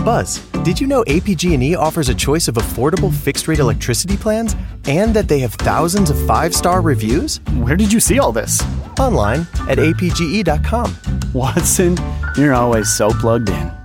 Buzz, did you know APG&E offers a choice of affordable fixed-rate electricity plans and that they have thousands of 5-star reviews? Where did you see all this? Online at apge.com. Watson, you're always so plugged in.